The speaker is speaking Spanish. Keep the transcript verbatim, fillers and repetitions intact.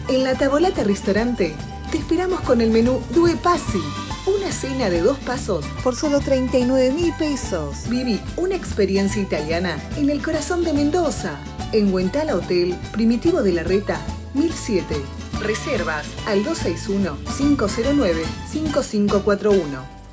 En la Tavolata Restaurante te esperamos con el menú Due Passi, una cena de dos pasos por solo treinta y nueve mil pesos. Viví una experiencia italiana en el corazón de Mendoza, en Huentala Hotel Primitivo de la Reta mil siete. Reservas al dos seis uno, cinco cero nueve, cinco cinco cuatro uno.